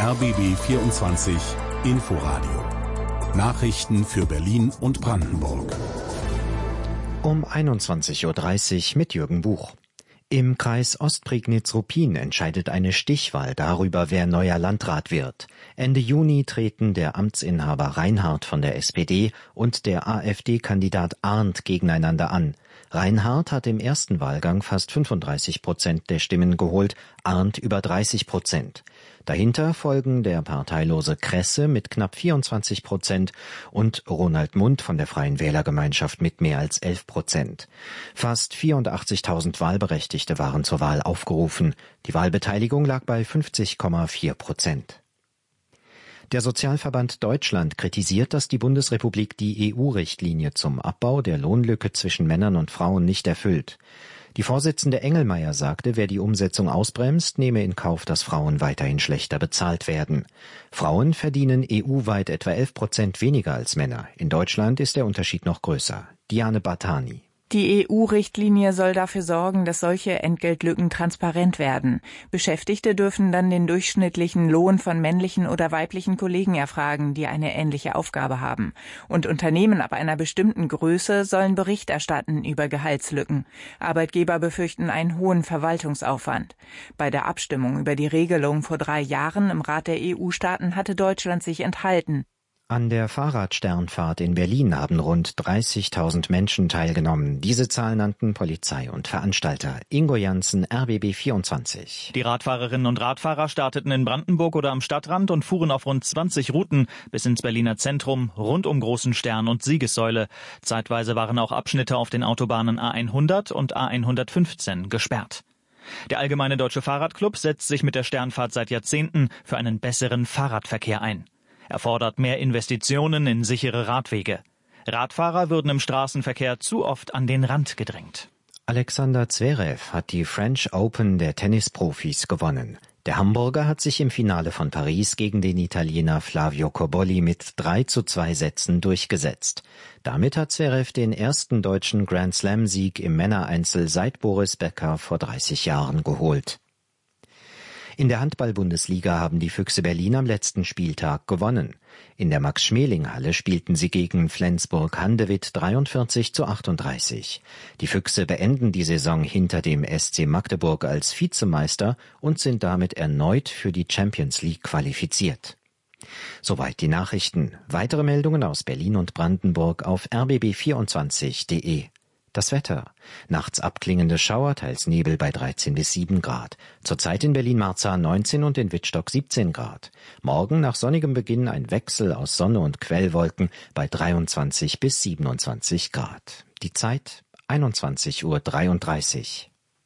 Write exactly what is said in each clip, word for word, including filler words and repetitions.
R B B vierundzwanzig Inforadio. Nachrichten für Berlin und Brandenburg. Um einundzwanzig Uhr dreißig mit Jürgen Buch. Im Kreis Ostprignitz-Ruppin entscheidet eine Stichwahl darüber, wer neuer Landrat wird. Ende Juni treten der Amtsinhaber Reinhardt von der S P D und der AfD-Kandidat Arndt gegeneinander an. Reinhardt hat im ersten Wahlgang fast fünfunddreißig Prozent der Stimmen geholt, Arndt über dreißig Prozent. Dahinter folgen der parteilose Kresse mit knapp vierundzwanzig Prozent und Ronald Mundt von der Freien Wählergemeinschaft mit mehr als elf Prozent. Fast vierundachtzigtausend Wahlberechtigte waren zur Wahl aufgerufen. Die Wahlbeteiligung lag bei fünfzig Komma vier Prozent. Der Sozialverband Deutschland kritisiert, dass die Bundesrepublik die E U-Richtlinie zum Abbau der Lohnlücke zwischen Männern und Frauen nicht erfüllt. Die Vorsitzende Engelmeier sagte, wer die Umsetzung ausbremst, nehme in Kauf, dass Frauen weiterhin schlechter bezahlt werden. Frauen verdienen E U-weit etwa elf Prozent weniger als Männer. In Deutschland ist der Unterschied noch größer. Diane Bartani. Die E U-Richtlinie soll dafür sorgen, dass solche Entgeltlücken transparent werden. Beschäftigte dürfen dann den durchschnittlichen Lohn von männlichen oder weiblichen Kollegen erfragen, die eine ähnliche Aufgabe haben. Und Unternehmen ab einer bestimmten Größe sollen Bericht erstatten über Gehaltslücken. Arbeitgeber befürchten einen hohen Verwaltungsaufwand. Bei der Abstimmung über die Regelung vor drei Jahren im Rat der E U-Staaten hatte Deutschland sich enthalten. An der Fahrradsternfahrt in Berlin haben rund dreißigtausend Menschen teilgenommen. Diese Zahl nannten Polizei und Veranstalter. Ingo Janssen, R B B vierundzwanzig. Die Radfahrerinnen und Radfahrer starteten in Brandenburg oder am Stadtrand und fuhren auf rund zwanzig Routen bis ins Berliner Zentrum, rund um Großen Stern und Siegessäule. Zeitweise waren auch Abschnitte auf den Autobahnen A hundert und A hundertfünfzehn gesperrt. Der Allgemeine Deutsche Fahrradclub setzt sich mit der Sternfahrt seit Jahrzehnten für einen besseren Fahrradverkehr ein. Er fordert mehr Investitionen in sichere Radwege. Radfahrer würden im Straßenverkehr zu oft an den Rand gedrängt. Alexander Zverev hat die French Open der Tennisprofis gewonnen. Der Hamburger hat sich im Finale von Paris gegen den Italiener Flavio Cobolli mit drei zu zwei Sätzen durchgesetzt. Damit hat Zverev den ersten deutschen Grand-Slam-Sieg im Männereinzel seit Boris Becker vor dreißig Jahren geholt. In der Handball-Bundesliga haben die Füchse Berlin am letzten Spieltag gewonnen. In der Max-Schmeling-Halle spielten sie gegen Flensburg-Handewitt dreiundvierzig zu achtunddreißig. Die Füchse beenden die Saison hinter dem S C Magdeburg als Vizemeister und sind damit erneut für die Champions League qualifiziert. Soweit die Nachrichten. Weitere Meldungen aus Berlin und Brandenburg auf r b b vierundzwanzig punkt de. Das Wetter. Nachts abklingende Schauer, teils Nebel bei dreizehn bis sieben Grad. Zurzeit in Berlin-Marzahn neunzehn und in Wittstock siebzehn Grad. Morgen nach sonnigem Beginn ein Wechsel aus Sonne und Quellwolken bei dreiundzwanzig bis siebenundzwanzig Grad. Die Zeit einundzwanzig Uhr dreiunddreißig.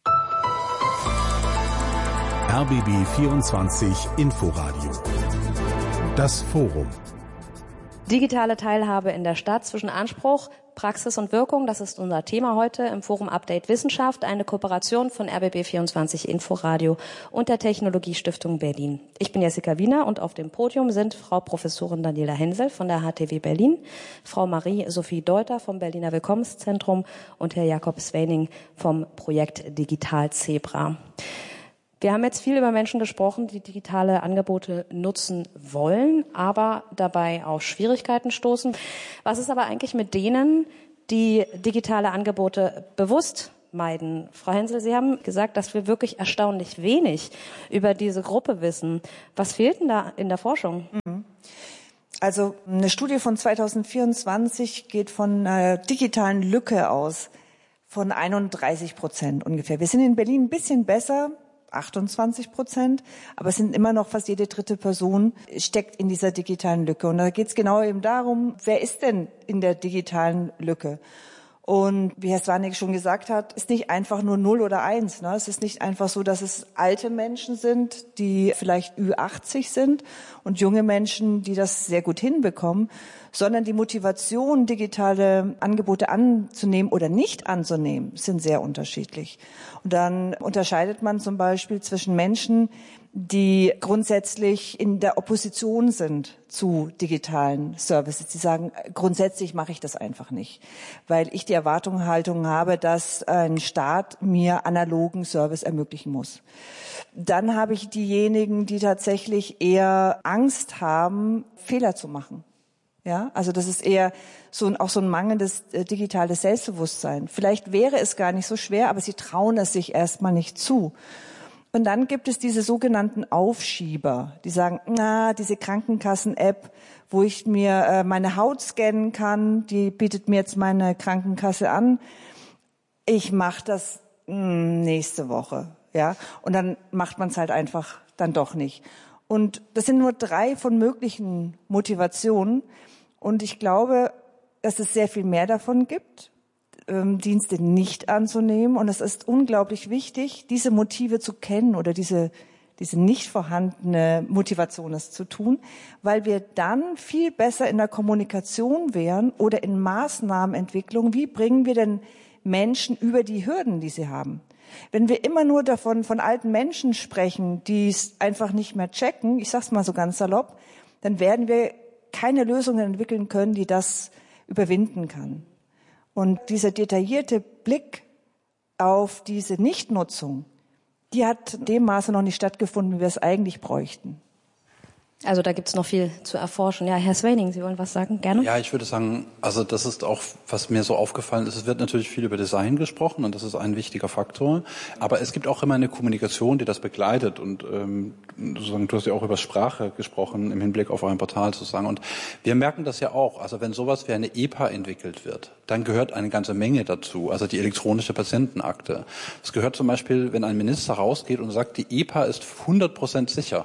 R B B vierundzwanzig Inforadio. Das Forum. Digitale Teilhabe in der Stadt zwischen Anspruch, Praxis und Wirkung, das ist unser Thema heute im Forum Update Wissenschaft, eine Kooperation von R B B vierundzwanzig Inforadio und der Technologiestiftung Berlin. Ich bin Jessica Wiener und auf dem Podium sind Frau Professorin Daniela Hensel von der H T W Berlin, Frau Marie-Sophie Deuter vom Berliner Willkommenszentrum und Herr Jakob Swening vom Projekt Digital Zebra. Wir haben jetzt viel über Menschen gesprochen, die digitale Angebote nutzen wollen, aber dabei auf Schwierigkeiten stoßen. Was ist aber eigentlich mit denen, die digitale Angebote bewusst meiden? Frau Hensel, Sie haben gesagt, dass wir wirklich erstaunlich wenig über diese Gruppe wissen. Was fehlt denn da in der Forschung? Also eine Studie von zweitausendvierundzwanzig geht von einer digitalen Lücke aus von einunddreißig Prozent ungefähr. Wir sind in Berlin ein bisschen besser, achtundzwanzig Prozent, aber es sind immer noch fast jede dritte Person steckt in dieser digitalen Lücke. Und da geht es genau eben darum, wer ist denn in der digitalen Lücke? Und wie Herr Swanek schon gesagt hat, ist nicht einfach nur null oder eins. Ne? Es ist nicht einfach so, dass es alte Menschen sind, die vielleicht Ü achtzig sind und junge Menschen, die das sehr gut hinbekommen, sondern die Motivation, digitale Angebote anzunehmen oder nicht anzunehmen, sind sehr unterschiedlich. Und dann unterscheidet man zum Beispiel zwischen Menschen, die grundsätzlich in der Opposition sind zu digitalen Services. Die sagen, grundsätzlich mache ich das einfach nicht, weil ich die Erwartungshaltung habe, dass ein Staat mir analogen Service ermöglichen muss. Dann habe ich diejenigen, die tatsächlich eher Angst haben, Fehler zu machen. Ja, also das ist eher so ein, auch so ein mangelndes äh, digitales Selbstbewusstsein. Vielleicht wäre es gar nicht so schwer, aber sie trauen es sich erstmal nicht zu. Und dann gibt es diese sogenannten Aufschieber, die sagen, na, diese Krankenkassen-App, wo ich mir äh, meine Haut scannen kann, die bietet mir jetzt meine Krankenkasse an. Ich mache das mh, nächste Woche, ja. Und dann macht man es halt einfach dann doch nicht. Und das sind nur drei von möglichen Motivationen. Und ich glaube, dass es sehr viel mehr davon gibt, Dienste nicht anzunehmen. Und es ist unglaublich wichtig, diese Motive zu kennen oder diese, diese nicht vorhandene Motivation, es zu tun, weil wir dann viel besser in der Kommunikation wären oder in Maßnahmenentwicklung. Wie bringen wir denn Menschen über die Hürden, die sie haben? Wenn wir immer nur davon, von alten Menschen sprechen, die es einfach nicht mehr checken, ich sag's mal so ganz salopp, dann werden wir keine Lösungen entwickeln können, die das überwinden kann. Und dieser detaillierte Blick auf diese Nichtnutzung, die hat in dem Maße noch nicht stattgefunden, wie wir es eigentlich bräuchten. Also da gibt es noch viel zu erforschen. Ja, Herr Swaning, Sie wollen was sagen? Gerne. Ja, ich würde sagen, also das ist auch, was mir so aufgefallen ist. Es wird natürlich viel über Design gesprochen und das ist ein wichtiger Faktor. Aber es gibt auch immer eine Kommunikation, die das begleitet. Und ähm, sozusagen, du hast ja auch über Sprache gesprochen im Hinblick auf euer Portal sozusagen. Und wir merken das ja auch. Also wenn sowas wie eine E P A entwickelt wird, dann gehört eine ganze Menge dazu. Also die elektronische Patientenakte. Es gehört zum Beispiel, wenn ein Minister rausgeht und sagt, die E P A ist hundert Prozent sicher.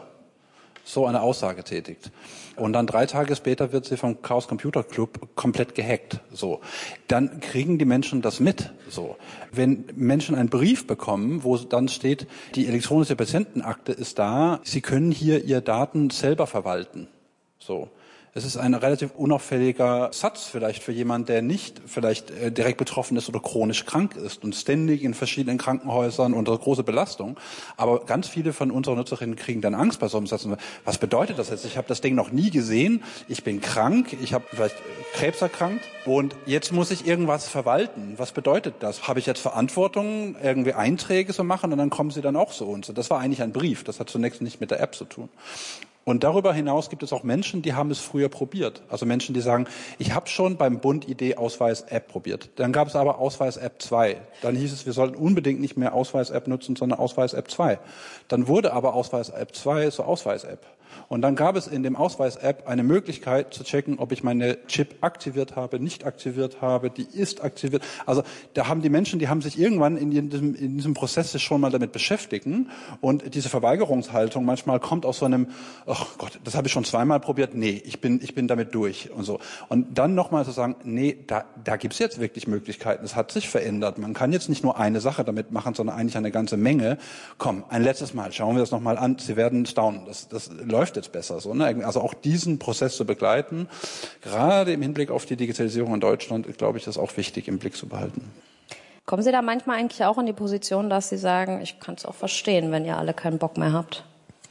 So eine Aussage tätigt. Und dann drei Tage später wird sie vom Chaos Computer Club komplett gehackt. So. Dann kriegen die Menschen das mit. So. Wenn Menschen einen Brief bekommen, wo dann steht, die elektronische Patientenakte ist da, sie können hier ihre Daten selber verwalten. So. Es ist ein relativ unauffälliger Satz vielleicht für jemanden, der nicht vielleicht äh, direkt betroffen ist oder chronisch krank ist und ständig in verschiedenen Krankenhäusern unter große Belastung. Aber ganz viele von unseren Nutzerinnen kriegen dann Angst bei so einem Satz. Was bedeutet das jetzt? Ich habe das Ding noch nie gesehen. Ich bin krank. Ich habe vielleicht Krebs erkrankt. Und jetzt muss ich irgendwas verwalten. Was bedeutet das? Habe ich jetzt Verantwortung, irgendwie Einträge zu machen? Und dann kommen sie dann auch so und so. Das war eigentlich ein Brief. Das hat zunächst nicht mit der App zu tun. Und darüber hinaus gibt es auch Menschen, die haben es früher probiert. Also Menschen, die sagen, ich habe schon beim Bund-I D-Ausweis-App probiert. Dann gab es aber Ausweis-App zwei. Dann hieß es, wir sollten unbedingt nicht mehr Ausweis-App nutzen, sondern Ausweis-App zwei. Dann wurde aber Ausweis-App zwei zur Ausweis-App. Und dann gab es in dem Ausweis-App eine Möglichkeit zu checken, ob ich meine Chip aktiviert habe, nicht aktiviert habe, die ist aktiviert. Also da haben die Menschen, die haben sich irgendwann in diesem, in diesem Prozess schon mal damit beschäftigen. Und diese Verweigerungshaltung manchmal kommt aus so einem, ach Gott, das habe ich schon zweimal probiert, nee, ich bin, ich bin damit durch und so. Und dann nochmal zu sagen, nee, da, da gibt's jetzt wirklich Möglichkeiten. Es hat sich verändert. Man kann jetzt nicht nur eine Sache damit machen, sondern eigentlich eine ganze Menge. Komm, ein letztes Mal, schauen wir das nochmal an. Sie werden staunen. Das, das läuft jetzt besser. So, ne? Also auch diesen Prozess zu begleiten, gerade im Hinblick auf die Digitalisierung in Deutschland, glaube ich, ist auch wichtig im Blick zu behalten. Kommen Sie da manchmal eigentlich auch in die Position, dass Sie sagen, ich kann es auch verstehen, wenn ihr alle keinen Bock mehr habt?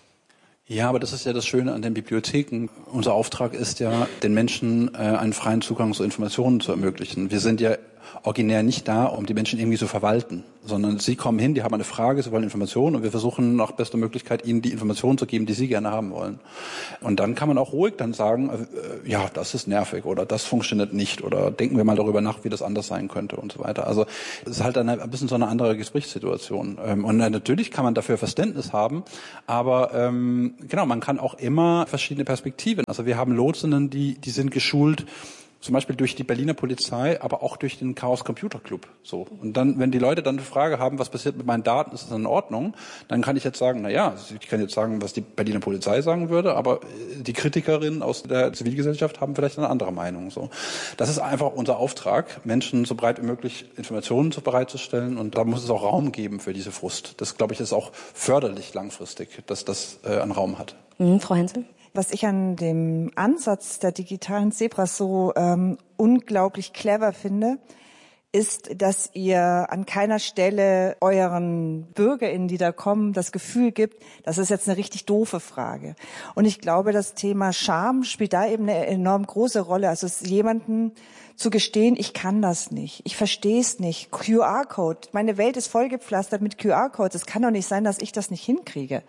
Ja, aber das ist ja das Schöne an den Bibliotheken. Unser Auftrag ist ja, den Menschen äh, einen freien Zugang zu Informationen zu ermöglichen. Wir sind ja originär nicht da, um die Menschen irgendwie zu verwalten, sondern sie kommen hin, die haben eine Frage, sie wollen Informationen und wir versuchen nach bester Möglichkeit ihnen die Informationen zu geben, die sie gerne haben wollen. Und dann kann man auch ruhig dann sagen, äh, ja, das ist nervig oder das funktioniert nicht oder denken wir mal darüber nach, wie das anders sein könnte und so weiter. Also es ist halt eine, ein bisschen so eine andere Gesprächssituation. Ähm, und natürlich kann man dafür Verständnis haben, aber ähm, genau, man kann auch immer verschiedene Perspektiven. Also wir haben Lotsinnen, die, die sind geschult, zum Beispiel durch die Berliner Polizei, aber auch durch den Chaos Computer Club. So. Und dann, wenn die Leute dann eine Frage haben, was passiert mit meinen Daten, ist das in Ordnung? Dann kann ich jetzt sagen, na ja, ich kann jetzt sagen, was die Berliner Polizei sagen würde, aber die Kritikerinnen aus der Zivilgesellschaft haben vielleicht eine andere Meinung. So. Das ist einfach unser Auftrag, Menschen so breit wie möglich Informationen bereitzustellen. Und da muss es auch Raum geben für diese Frust. Das, glaube ich, ist auch förderlich langfristig, dass das äh, einen Raum hat. Mhm, Frau Hensel? Was ich an dem Ansatz der digitalen Zebras so ähm, unglaublich clever finde, ist, dass ihr an keiner Stelle euren BürgerInnen, die da kommen, das Gefühl gibt, das ist jetzt eine richtig doofe Frage. Und ich glaube, das Thema Scham spielt da eben eine enorm große Rolle. Also es jemanden zu gestehen, ich kann das nicht, ich verstehe es nicht. Q R-Code, meine Welt ist vollgepflastert mit Q R-Codes. Es kann doch nicht sein, dass ich das nicht hinkriege.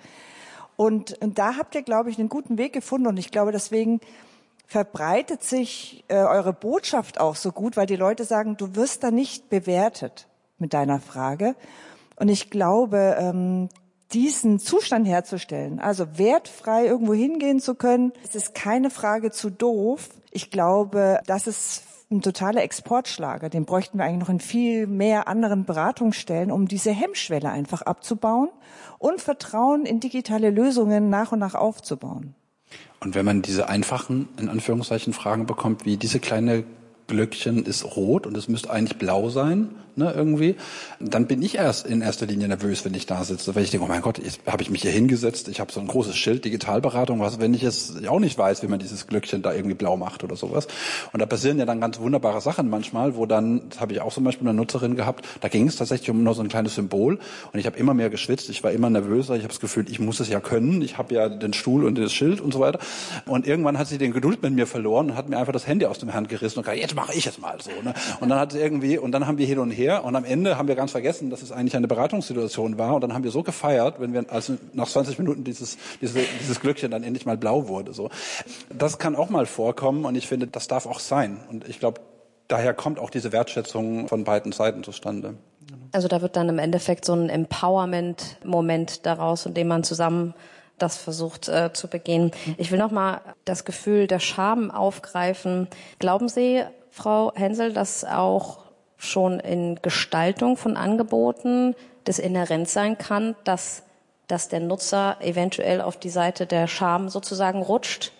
Und, und da habt ihr, glaube ich, einen guten Weg gefunden. Und ich glaube, deswegen verbreitet sich äh, eure Botschaft auch so gut, weil die Leute sagen, du wirst da nicht bewertet mit deiner Frage. Und ich glaube, ähm, diesen Zustand herzustellen, also wertfrei irgendwo hingehen zu können, es ist keine Frage zu doof. Ich glaube, das ist ein totaler Exportschlager. Den bräuchten wir eigentlich noch in viel mehr anderen Beratungsstellen, um diese Hemmschwelle einfach abzubauen und Vertrauen in digitale Lösungen nach und nach aufzubauen. Und wenn man diese einfachen, in Anführungszeichen, Fragen bekommt, wie diese kleine Glöckchen ist rot und es müsste eigentlich blau sein, ne, irgendwie, dann bin ich erst in erster Linie nervös, wenn ich da sitze, weil ich denke, oh mein Gott, jetzt habe ich mich hier hingesetzt, ich habe so ein großes Schild, Digitalberatung, was, wenn ich es auch nicht weiß, wie man dieses Glöckchen da irgendwie blau macht oder sowas. Und da passieren ja dann ganz wunderbare Sachen manchmal, wo dann, das habe ich auch zum Beispiel eine Nutzerin gehabt, da ging es tatsächlich um nur so ein kleines Symbol und ich habe immer mehr geschwitzt, ich war immer nervöser, ich habe das Gefühl, ich muss es ja können, ich habe ja den Stuhl und das Schild und so weiter. Und irgendwann hat sie den Geduld mit mir verloren und hat mir einfach das Handy aus dem Hand gerissen und gesagt, jetzt mache ich es mal so. Ne? Und dann hat sie irgendwie, und dann haben wir hin und her und am Ende haben wir ganz vergessen, dass es eigentlich eine Beratungssituation war und dann haben wir so gefeiert, wenn wir also nach zwanzig Minuten dieses, dieses, dieses Glöckchen dann endlich mal blau wurde. So, das kann auch mal vorkommen und ich finde, das darf auch sein. Und ich glaube, daher kommt auch diese Wertschätzung von beiden Seiten zustande. Also da wird dann im Endeffekt so ein Empowerment-Moment daraus, in dem man zusammen das versucht äh, zu begehen. Ich will noch mal das Gefühl der Scham aufgreifen. Glauben Sie, Frau Hensel, dass auch schon in Gestaltung von Angeboten das inhärent sein kann, dass, dass der Nutzer eventuell auf die Seite der Scham sozusagen rutscht?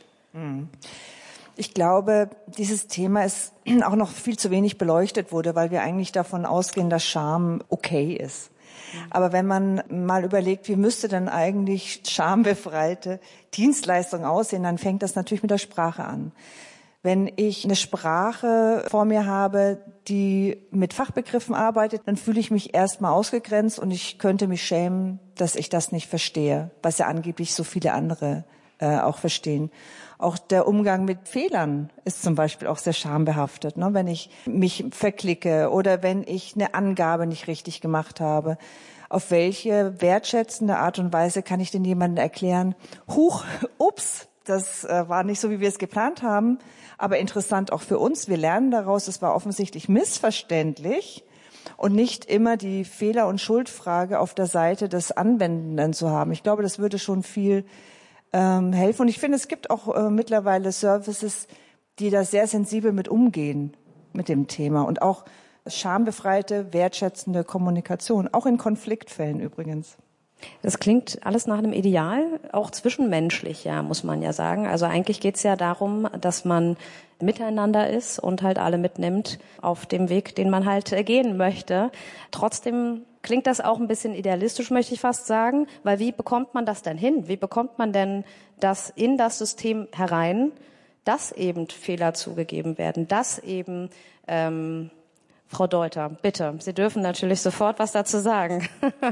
Ich glaube, dieses Thema ist auch noch viel zu wenig beleuchtet wurde, weil wir eigentlich davon ausgehen, dass Scham okay ist. Aber wenn man mal überlegt, wie müsste denn eigentlich schambefreite Dienstleistung aussehen, dann fängt das natürlich mit der Sprache an. Wenn ich eine Sprache vor mir habe, die mit Fachbegriffen arbeitet, dann fühle ich mich erstmal ausgegrenzt und ich könnte mich schämen, dass ich das nicht verstehe, was ja angeblich so viele andere äh, auch verstehen. Auch der Umgang mit Fehlern ist zum Beispiel auch sehr schambehaftet, ne? Wenn ich mich verklicke oder wenn ich eine Angabe nicht richtig gemacht habe. Auf welche wertschätzende Art und Weise kann ich denn jemandem erklären, huch, ups, das äh, war nicht so, wie wir es geplant haben, aber interessant auch für uns. Wir lernen daraus, es war offensichtlich missverständlich und nicht immer die Fehler- und Schuldfrage auf der Seite des Anwendenden zu haben. Ich glaube, das würde schon viel ähm, helfen. Und ich finde, es gibt auch äh, mittlerweile Services, die da sehr sensibel mit umgehen, mit dem Thema. Und auch schambefreite, wertschätzende Kommunikation, auch in Konfliktfällen übrigens. Das klingt alles nach einem Ideal, auch zwischenmenschlich, ja, muss man ja sagen. Also eigentlich geht's ja darum, dass man miteinander ist und halt alle mitnimmt auf dem Weg, den man halt gehen möchte. Trotzdem klingt das auch ein bisschen idealistisch, möchte ich fast sagen, weil wie bekommt man das denn hin? Wie bekommt man denn das in das System herein, dass eben Fehler zugegeben werden, dass eben, ähm, Frau Deuter, bitte, Sie dürfen natürlich sofort was dazu sagen.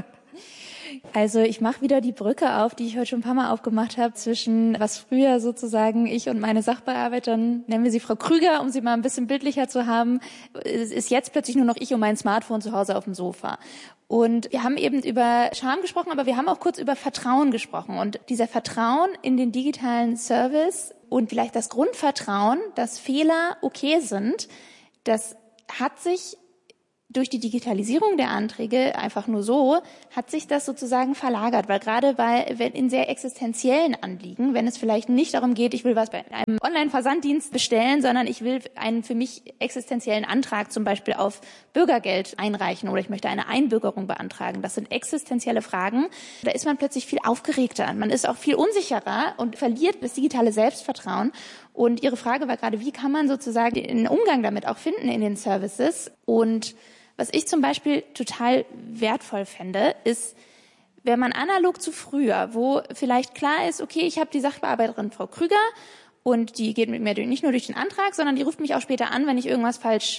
Also ich mache wieder die Brücke auf, die ich heute schon ein paar Mal aufgemacht habe, zwischen was früher sozusagen ich und meine Sachbearbeiterin, nennen wir sie Frau Krüger, um sie mal ein bisschen bildlicher zu haben, es ist jetzt plötzlich nur noch ich und mein Smartphone zu Hause auf dem Sofa. Und wir haben eben über Scham gesprochen, aber wir haben auch kurz über Vertrauen gesprochen. Und dieser Vertrauen in den digitalen Service und vielleicht das Grundvertrauen, dass Fehler okay sind, das hat sich durch die Digitalisierung der Anträge einfach nur so, hat sich das sozusagen verlagert, weil gerade bei wenn in sehr existenziellen Anliegen, wenn es vielleicht nicht darum geht, ich will was bei einem Online-Versanddienst bestellen, sondern ich will einen für mich existenziellen Antrag zum Beispiel auf Bürgergeld einreichen oder ich möchte eine Einbürgerung beantragen. Das sind existenzielle Fragen. Da ist man plötzlich viel aufgeregter. Man ist auch viel unsicherer und verliert das digitale Selbstvertrauen. Und Ihre Frage war gerade, wie kann man sozusagen den Umgang damit auch finden in den Services? Und was ich zum Beispiel total wertvoll fände, ist, wenn man analog zu früher, wo vielleicht klar ist, okay, ich habe die Sachbearbeiterin Frau Krüger und die geht mit mir nicht nur durch den Antrag, sondern die ruft mich auch später an, wenn ich irgendwas falsch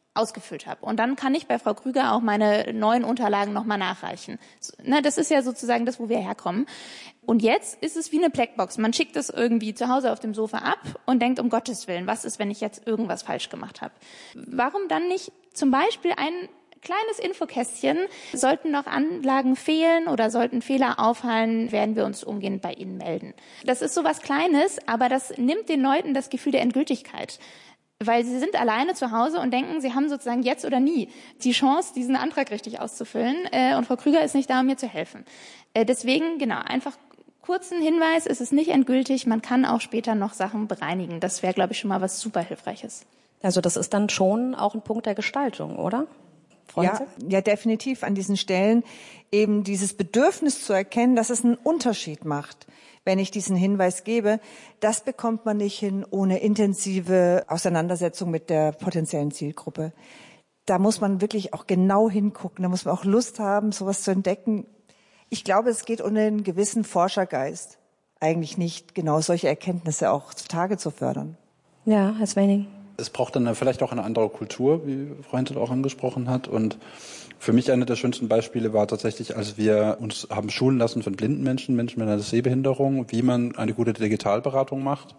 ausgefüllt habe. Und dann kann ich bei Frau Krüger auch meine neuen Unterlagen nochmal nachreichen. Ne, das ist ja sozusagen das, wo wir herkommen. Und jetzt ist es wie eine Blackbox. Man schickt das irgendwie zu Hause auf dem Sofa ab und denkt, um Gottes Willen, was ist, wenn ich jetzt irgendwas falsch gemacht habe? Warum dann nicht zum Beispiel ein kleines Infokästchen? Sollten noch Anlagen fehlen oder sollten Fehler auffallen, werden wir uns umgehend bei Ihnen melden. Das ist sowas Kleines, aber das nimmt den Leuten das Gefühl der Endgültigkeit. Weil sie sind alleine zu Hause und denken, sie haben sozusagen jetzt oder nie die Chance, diesen Antrag richtig auszufüllen. Äh, und Frau Krüger ist nicht da, um mir zu helfen. Äh, deswegen, genau, einfach kurzen Hinweis, es ist nicht endgültig. Man kann auch später noch Sachen bereinigen. Das wäre, glaube ich, schon mal was super Hilfreiches. Also das ist dann schon auch ein Punkt der Gestaltung, oder? Ja, ja, definitiv an diesen Stellen eben dieses Bedürfnis zu erkennen, dass es einen Unterschied macht, wenn ich diesen Hinweis gebe. Das bekommt man nicht hin ohne intensive Auseinandersetzung mit der potenziellen Zielgruppe. Da muss man wirklich auch genau hingucken, da muss man auch Lust haben, sowas zu entdecken. Ich glaube, es geht um einen gewissen Forschergeist, eigentlich nicht genau solche Erkenntnisse auch zutage zu fördern. Ja, Herr Swenning. Es braucht dann vielleicht auch eine andere Kultur, wie Frau Henselt auch angesprochen hat. Und für mich eine der schönsten Beispiele war tatsächlich, als wir uns haben schulen lassen von blinden Menschen, Menschen mit einer Sehbehinderung, wie man eine gute Digitalberatung macht.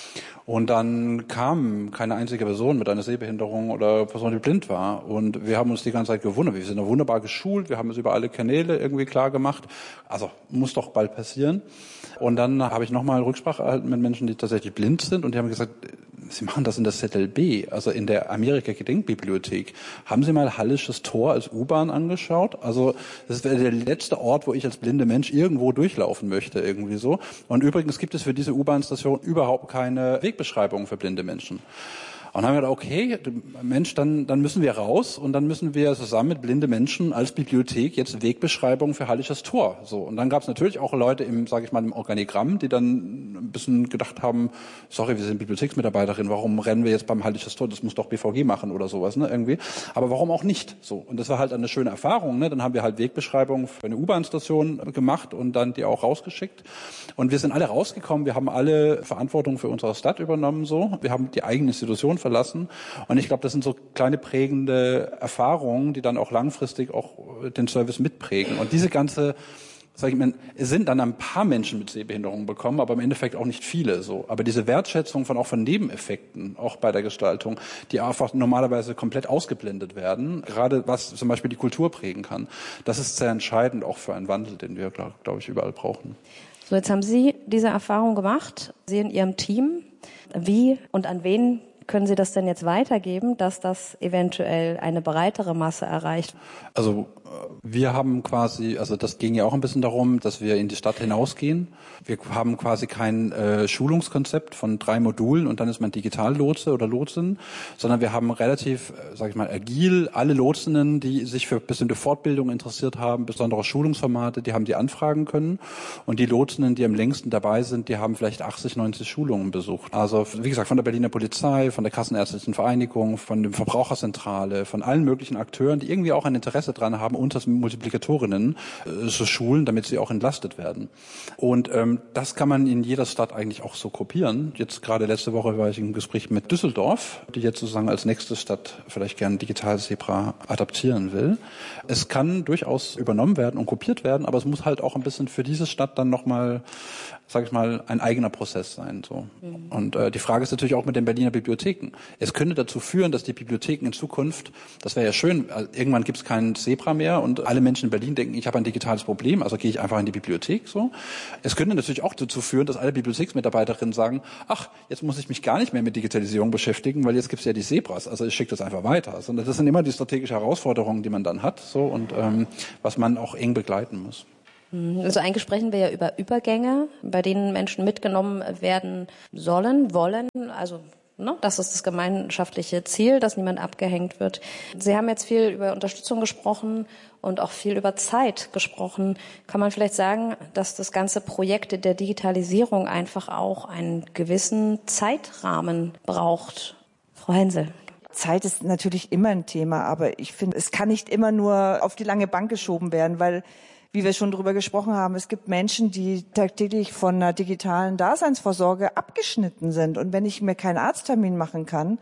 Und dann kam keine einzige Person mit einer Sehbehinderung oder Person, die blind war. Und wir haben uns die ganze Zeit gewundert. Wir sind da wunderbar geschult, wir haben es über alle Kanäle irgendwie klar gemacht. Also muss doch bald passieren. Und dann habe ich nochmal Rücksprache erhalten mit Menschen, die tatsächlich blind sind. Und die haben gesagt, Sie machen das in der Z L B, also in der Amerika-Gedenkbibliothek. Haben Sie mal Hallisches Tor als U-Bahn angeschaut? Also das wäre der letzte Ort, wo ich als blinde Mensch irgendwo durchlaufen möchte, irgendwie so. Und übrigens gibt es für diese U-Bahn-Station überhaupt keine Wegbeschreibung für blinde Menschen. Und dann haben wir gedacht, okay, Mensch, dann, dann müssen wir raus und dann müssen wir zusammen mit blinde Menschen als Bibliothek jetzt Wegbeschreibung für Hallisches Tor. So. Und dann gab es natürlich auch Leute im, sage ich mal, im Organigramm, die dann ein bisschen gedacht haben, sorry, wir sind Bibliotheksmitarbeiterin, warum rennen wir jetzt beim Hallisches Tor? Das muss doch B V G machen oder sowas, ne, irgendwie. Aber warum auch nicht? So. Und das war halt eine schöne Erfahrung, ne? Dann haben wir halt Wegbeschreibung für eine U-Bahn-Station gemacht und dann die auch rausgeschickt. Und wir sind alle rausgekommen, wir haben alle Verantwortung für unsere Stadt übernommen, so. Wir haben die eigene Institution verlassen. Und ich glaube, das sind so kleine prägende Erfahrungen, die dann auch langfristig auch den Service mitprägen. Und diese ganze, sag ich mal, es sind dann ein paar Menschen mit Sehbehinderungen bekommen, aber im Endeffekt auch nicht viele, so. Aber diese Wertschätzung von auch von Nebeneffekten, auch bei der Gestaltung, die einfach normalerweise komplett ausgeblendet werden, gerade was zum Beispiel die Kultur prägen kann, das ist sehr entscheidend auch für einen Wandel, den wir, glaube glaub ich, überall brauchen. So, jetzt haben Sie diese Erfahrung gemacht, Sie in Ihrem Team. Wie und an wen können Sie das denn jetzt weitergeben, dass das eventuell eine breitere Masse erreicht? Also wir haben quasi, also das ging ja auch ein bisschen darum, dass wir in die Stadt hinausgehen. Wir haben quasi kein äh, Schulungskonzept von drei Modulen und dann ist man Digitallotse oder Lotsin, sondern wir haben relativ, äh, sage ich mal, agil alle Lotsinnen, die sich für bestimmte Fortbildungen interessiert haben, besondere Schulungsformate, die haben die anfragen können. Und die Lotsinnen, die am längsten dabei sind, die haben vielleicht achtzig, neunzig Schulungen besucht. Also wie gesagt, von der Berliner Polizei, von der Kassenärztlichen Vereinigung, von der Verbraucherzentrale, von allen möglichen Akteuren, die irgendwie auch ein Interesse dran haben, unter Multiplikatorinnen äh, zu schulen, damit sie auch entlastet werden. Und ähm, das kann man in jeder Stadt eigentlich auch so kopieren. Jetzt gerade letzte Woche war ich im Gespräch mit Düsseldorf, die jetzt sozusagen als nächste Stadt vielleicht gerne Digital-Zebra adaptieren will. Es kann durchaus übernommen werden und kopiert werden, aber es muss halt auch ein bisschen für diese Stadt dann nochmal, sage ich mal, ein eigener Prozess sein. So. Mhm. Und äh, die Frage ist natürlich auch mit den Berliner Bibliotheken. Es könnte dazu führen, dass die Bibliotheken in Zukunft, das wäre ja schön, also irgendwann gibt es kein Zebra mehr und alle Menschen in Berlin denken, ich habe ein digitales Problem, also gehe ich einfach in die Bibliothek. So. Es könnte natürlich auch dazu führen, dass alle Bibliotheksmitarbeiterinnen sagen, ach, jetzt muss ich mich gar nicht mehr mit Digitalisierung beschäftigen, weil jetzt gibt es ja die Zebras, also ich schicke das einfach weiter. Also das sind immer die strategischen Herausforderungen, die man dann hat, so, und ähm, was man auch eng begleiten muss. Also eigentlich sprechen wir ja über Übergänge, bei denen Menschen mitgenommen werden sollen, wollen, also ne, das ist das gemeinschaftliche Ziel, dass niemand abgehängt wird. Sie haben jetzt viel über Unterstützung gesprochen und auch viel über Zeit gesprochen. Kann man vielleicht sagen, dass das ganze Projekt der Digitalisierung einfach auch einen gewissen Zeitrahmen braucht? Frau Henselt. Zeit ist natürlich immer ein Thema, aber ich finde, es kann nicht immer nur auf die lange Bank geschoben werden, weil, wie wir schon drüber gesprochen haben, es gibt Menschen, die tagtäglich von einer digitalen Daseinsvorsorge abgeschnitten sind. Und wenn ich mir keinen Arzttermin machen kann,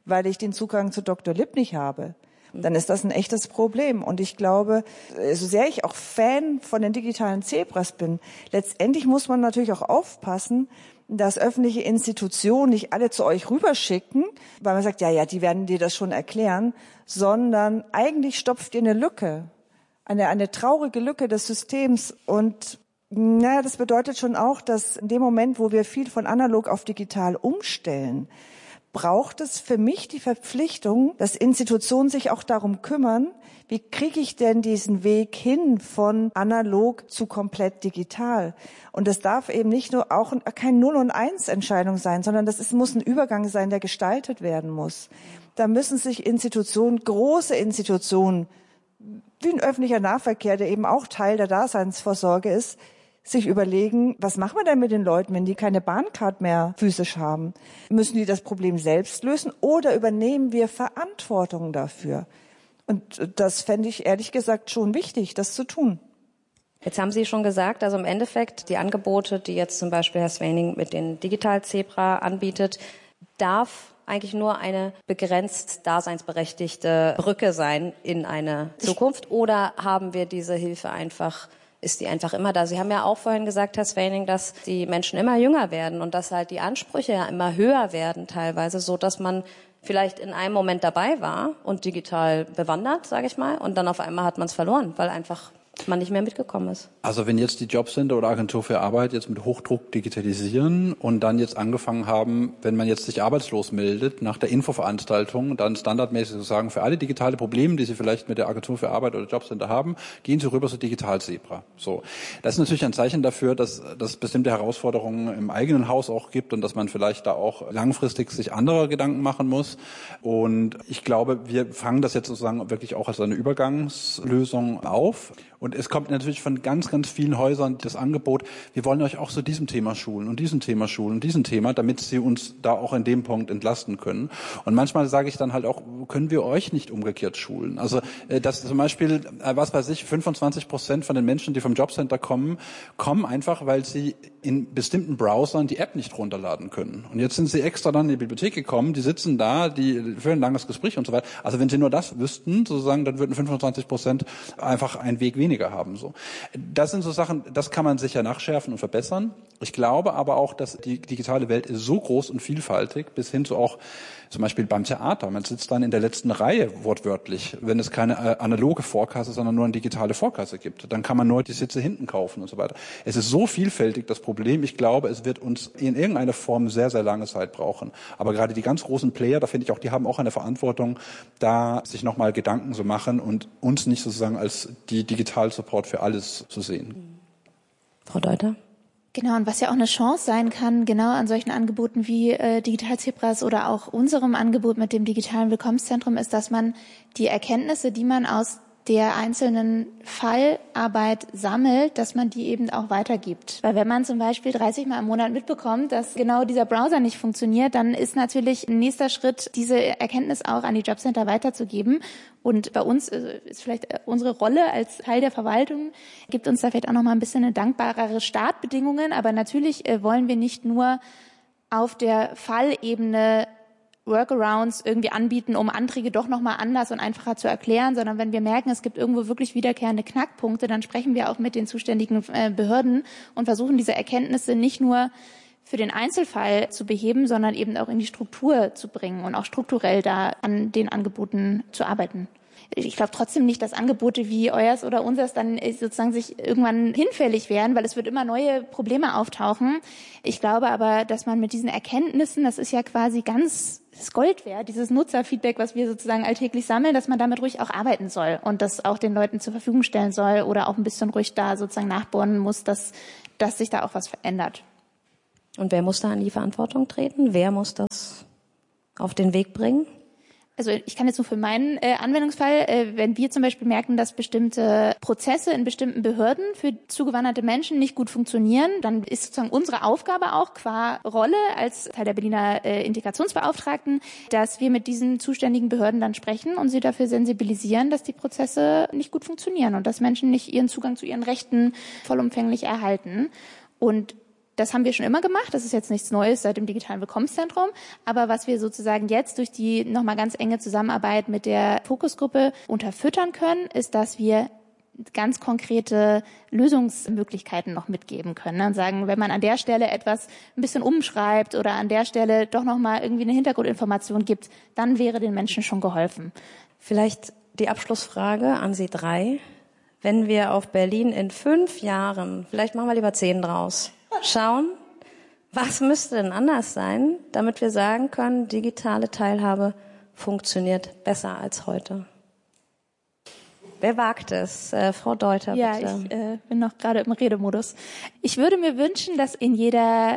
weil ich den Zugang zu Doktor Lipp nicht habe, dann ist das ein echtes Problem. Und ich glaube, so sehr ich auch Fan von den digitalen Zebras bin, letztendlich muss man natürlich auch aufpassen, dass öffentliche Institutionen nicht alle zu euch rüberschicken, weil man sagt, ja, ja, die werden dir das schon erklären, sondern eigentlich stopft ihr eine Lücke, eine, eine traurige Lücke des Systems. Und naja, das bedeutet schon auch, dass in dem Moment, wo wir viel von analog auf digital umstellen, braucht es für mich die Verpflichtung, dass Institutionen sich auch darum kümmern, wie kriege ich denn diesen Weg hin von analog zu komplett digital? Und das darf eben nicht nur auch kein Null- und Eins-Entscheidung sein, sondern das ist, muss ein Übergang sein, der gestaltet werden muss. Da müssen sich Institutionen, große Institutionen, wie ein öffentlicher Nahverkehr, der eben auch Teil der Daseinsvorsorge ist, sich überlegen, was machen wir denn mit den Leuten, wenn die keine Bahncard mehr physisch haben? Müssen die das Problem selbst lösen oder übernehmen wir Verantwortung dafür? Und das fände ich ehrlich gesagt schon wichtig, das zu tun. Jetzt haben Sie schon gesagt, also im Endeffekt die Angebote, die jetzt zum Beispiel Herr Swaning mit den Digital-Zebra anbietet, darf eigentlich nur eine begrenzt daseinsberechtigte Brücke sein in eine Zukunft? Oder haben wir diese Hilfe einfach, ist die einfach immer da? Sie haben ja auch vorhin gesagt, Herr Swaning, dass die Menschen immer jünger werden und dass halt die Ansprüche ja immer höher werden teilweise, so dass man vielleicht in einem Moment dabei war und digital bewandert, sage ich mal, und dann auf einmal hat man es verloren, weil einfach man nicht mehr mitgekommen ist. Also wenn jetzt die Jobcenter oder Agentur für Arbeit jetzt mit Hochdruck digitalisieren und dann jetzt angefangen haben, wenn man jetzt sich arbeitslos meldet, nach der Infoveranstaltung, dann standardmäßig zu sagen, für alle digitale Probleme, die Sie vielleicht mit der Agentur für Arbeit oder Jobcenter haben, gehen Sie rüber zu Digital-Zebra. So. Das ist natürlich ein Zeichen dafür, dass, dass es bestimmte Herausforderungen im eigenen Haus auch gibt und dass man vielleicht da auch langfristig sich andere Gedanken machen muss. Und ich glaube, wir fangen das jetzt sozusagen wirklich auch als eine Übergangslösung auf. Und es kommt natürlich von ganz, ganz vielen Häusern das Angebot, wir wollen euch auch zu diesem Thema schulen und diesem Thema schulen und diesem Thema, damit sie uns da auch in dem Punkt entlasten können. Und manchmal sage ich dann halt auch, können wir euch nicht umgekehrt schulen? Also, dass zum Beispiel, was weiß ich, fünfundzwanzig Prozent von den Menschen, die vom Jobcenter kommen, kommen einfach, weil sie in bestimmten Browsern die App nicht runterladen können. Und jetzt sind sie extra dann in die Bibliothek gekommen, die sitzen da, die führen ein langes Gespräch und so weiter. Also wenn sie nur das wüssten, sozusagen, dann würden fünfundzwanzig Prozent einfach einen Weg weniger haben. So, das sind so Sachen, das kann man sicher nachschärfen und verbessern. Ich glaube aber auch, dass die digitale Welt ist so groß und vielfältig, bis hin zu auch zum Beispiel beim Theater. Man sitzt dann in der letzten Reihe wortwörtlich, wenn es keine äh, analoge Vorkasse, sondern nur eine digitale Vorkasse gibt. Dann kann man nur die Sitze hinten kaufen und so weiter. Es ist so vielfältig, das Problem. Ich glaube, es wird uns in irgendeiner Form sehr, sehr lange Zeit brauchen. Aber gerade die ganz großen Player, da finde ich auch, die haben auch eine Verantwortung, da sich nochmal Gedanken zu machen und uns nicht sozusagen als die Digital-Support für alles zu sehen. Frau Deuter? Genau, und was ja auch eine Chance sein kann, genau an solchen Angeboten wie äh, Digital-Zebras oder auch unserem Angebot mit dem digitalen Willkommenszentrum, ist, dass man die Erkenntnisse, die man aus der einzelnen Fallarbeit sammelt, dass man die eben auch weitergibt. Weil wenn man zum Beispiel dreißig Mal im Monat mitbekommt, dass genau dieser Browser nicht funktioniert, dann ist natürlich ein nächster Schritt, diese Erkenntnis auch an die Jobcenter weiterzugeben. Und bei uns ist vielleicht unsere Rolle als Teil der Verwaltung, gibt uns da vielleicht auch noch mal ein bisschen eine dankbarere Startbedingungen. Aber natürlich wollen wir nicht nur auf der Fallebene Workarounds irgendwie anbieten, um Anträge doch nochmal anders und einfacher zu erklären, sondern wenn wir merken, es gibt irgendwo wirklich wiederkehrende Knackpunkte, dann sprechen wir auch mit den zuständigen Behörden und versuchen diese Erkenntnisse nicht nur für den Einzelfall zu beheben, sondern eben auch in die Struktur zu bringen und auch strukturell da an den Angeboten zu arbeiten. Ich glaube trotzdem nicht, dass Angebote wie euers oder unseres dann sozusagen sich irgendwann hinfällig werden, weil es wird immer neue Probleme auftauchen. Ich glaube aber, dass man mit diesen Erkenntnissen, das ist ja quasi ganz das Gold wert, dieses Nutzerfeedback, was wir sozusagen alltäglich sammeln, dass man damit ruhig auch arbeiten soll und das auch den Leuten zur Verfügung stellen soll oder auch ein bisschen ruhig da sozusagen nachbohren muss, dass, dass sich da auch was verändert. Und wer muss da in die Verantwortung treten? Wer muss das auf den Weg bringen? Also ich kann jetzt nur für meinen äh, Anwendungsfall, äh, wenn wir zum Beispiel merken, dass bestimmte Prozesse in bestimmten Behörden für zugewanderte Menschen nicht gut funktionieren, dann ist sozusagen unsere Aufgabe auch qua Rolle als Teil der Berliner äh, Integrationsbeauftragten, dass wir mit diesen zuständigen Behörden dann sprechen und sie dafür sensibilisieren, dass die Prozesse nicht gut funktionieren und dass Menschen nicht ihren Zugang zu ihren Rechten vollumfänglich erhalten. Und Das haben wir schon immer gemacht. Das ist jetzt nichts Neues seit dem digitalen Willkommenszentrum. Aber was wir sozusagen jetzt durch die nochmal ganz enge Zusammenarbeit mit der Fokusgruppe unterfüttern können, ist, dass wir ganz konkrete Lösungsmöglichkeiten noch mitgeben können. Und sagen, wenn man an der Stelle etwas ein bisschen umschreibt oder an der Stelle doch nochmal irgendwie eine Hintergrundinformation gibt, dann wäre den Menschen schon geholfen. Vielleicht die Abschlussfrage an Sie drei. Wenn wir auf Berlin in fünf Jahren, vielleicht machen wir lieber zehn draus, schauen, was müsste denn anders sein, damit wir sagen können, digitale Teilhabe funktioniert besser als heute? Wer wagt es? Äh, Frau Deuter, ja, bitte. Ja, ich äh, bin noch gerade im Redemodus. Ich würde mir wünschen, dass in jeder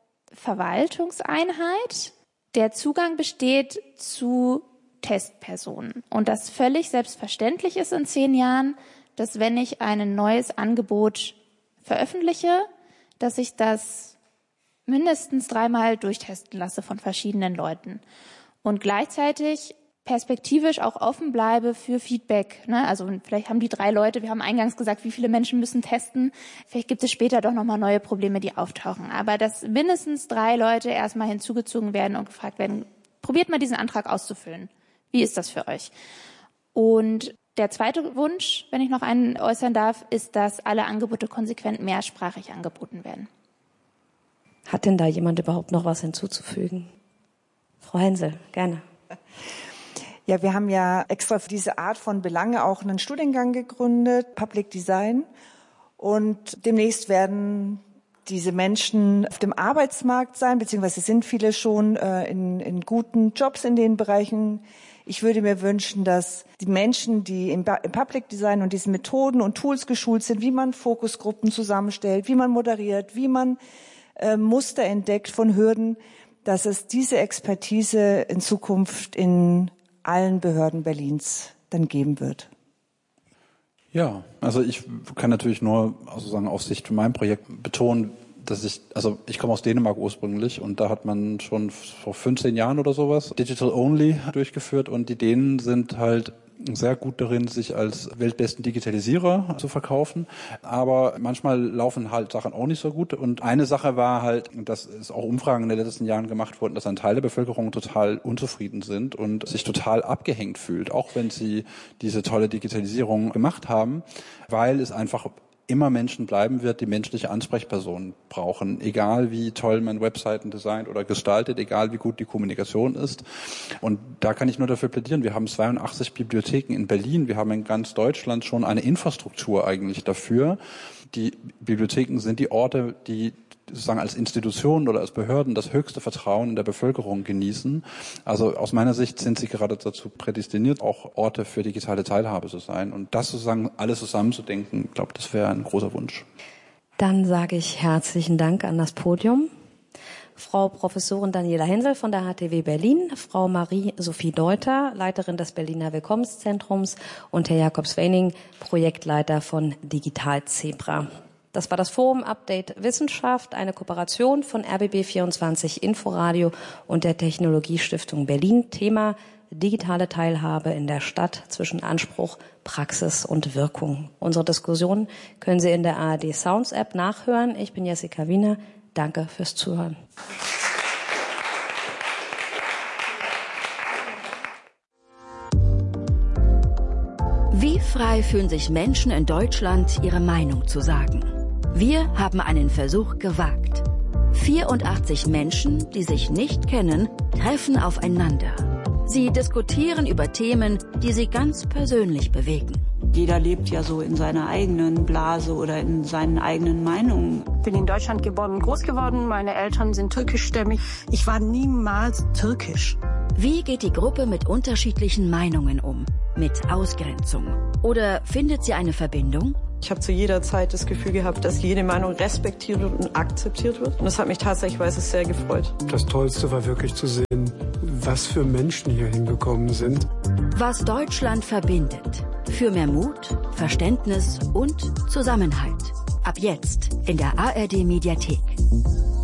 Verwaltungseinheit der Zugang besteht zu Testpersonen und das völlig selbstverständlich ist in zehn Jahren, dass wenn ich ein neues Angebot veröffentliche, dass ich das mindestens dreimal durchtesten lasse von verschiedenen Leuten und gleichzeitig perspektivisch auch offen bleibe für Feedback. Ne? Also vielleicht haben die drei Leute, wir haben eingangs gesagt, wie viele Menschen müssen testen. Vielleicht gibt es später doch nochmal neue Probleme, die auftauchen. Aber dass mindestens drei Leute erstmal hinzugezogen werden und gefragt werden, probiert mal diesen Antrag auszufüllen. Wie ist das für euch? Und der zweite Wunsch, wenn ich noch einen äußern darf, ist, dass alle Angebote konsequent mehrsprachig angeboten werden. Hat denn da jemand überhaupt noch was hinzuzufügen? Frau Hensel, gerne. Ja, wir haben ja extra für diese Art von Belange auch einen Studiengang gegründet, Public Design. Und demnächst werden diese Menschen auf dem Arbeitsmarkt sein, beziehungsweise sind viele schon äh, in, in guten Jobs in den Bereichen. Ich würde mir wünschen, dass die Menschen, die im, im Public Design und diesen Methoden und Tools geschult sind, wie man Fokusgruppen zusammenstellt, wie man moderiert, wie man äh, Muster entdeckt von Hürden, dass es diese Expertise in Zukunft in allen Behörden Berlins dann geben wird. Ja, also ich kann natürlich nur sozusagen aus Sicht von meinem Projekt betonen, dass ich, also ich komme aus Dänemark ursprünglich und da hat man schon vor fünfzehn Jahren oder sowas Digital Only durchgeführt und die Dänen sind halt sehr gut darin, sich als weltbesten Digitalisierer zu verkaufen. Aber manchmal laufen halt Sachen auch nicht so gut. Und eine Sache war halt, und das ist auch Umfragen in den letzten Jahren gemacht worden, dass ein Teil der Bevölkerung total unzufrieden sind und sich total abgehängt fühlt, auch wenn sie diese tolle Digitalisierung gemacht haben, weil es einfach immer Menschen bleiben wird, die menschliche Ansprechpersonen brauchen, egal wie toll man Webseiten designt oder gestaltet, egal wie gut die Kommunikation ist. Und da kann ich nur dafür plädieren, wir haben zweiundachtzig Bibliotheken in Berlin, wir haben in ganz Deutschland schon eine Infrastruktur eigentlich dafür. Die Bibliotheken sind die Orte, die sozusagen als Institutionen oder als Behörden das höchste Vertrauen in der Bevölkerung genießen. Also aus meiner Sicht sind sie gerade dazu prädestiniert, auch Orte für digitale Teilhabe zu sein. Und das sozusagen alles zusammenzudenken, ich glaube, das wäre ein großer Wunsch. Dann sage ich herzlichen Dank an das Podium. Frau Professorin Daniela Hensel von der H T W Berlin, Frau Marie-Sophie Deuter, Leiterin des Berliner Willkommenszentrums und Herr Jakob Swening, Projektleiter von Digital Zebra. Das war das Forum Update Wissenschaft, eine Kooperation von R B B vierundzwanzig Inforadio und der Technologiestiftung Berlin. Thema digitale Teilhabe in der Stadt zwischen Anspruch, Praxis und Wirkung. Unsere Diskussion können Sie in der A R D Sounds App nachhören. Ich bin Jessica Wiener. Danke fürs Zuhören. Wie frei fühlen sich Menschen in Deutschland, ihre Meinung zu sagen? Wir haben einen Versuch gewagt. vierundachtzig Menschen, die sich nicht kennen, treffen aufeinander. Sie diskutieren über Themen, die sie ganz persönlich bewegen. Jeder lebt ja so in seiner eigenen Blase oder in seinen eigenen Meinungen. Ich bin in Deutschland geboren und groß geworden. Meine Eltern sind türkischstämmig. Ich war niemals türkisch. Wie geht die Gruppe mit unterschiedlichen Meinungen um? Mit Ausgrenzung? Oder findet sie eine Verbindung? Ich habe zu jeder Zeit das Gefühl gehabt, dass jede Meinung respektiert wird und akzeptiert wird. Und das hat mich tatsächlich sehr gefreut. Das Tollste war wirklich zu sehen, was für Menschen hier hingekommen sind. Was Deutschland verbindet. Für mehr Mut, Verständnis und Zusammenhalt. Ab jetzt in der A R D Mediathek.